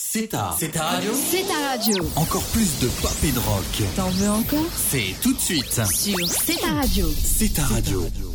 C'est ta radio. C'est ta radio. Encore plus de pop et de rock. T'en veux encore? C'est tout de suite Sur C'est ta radio. C'est ta radio.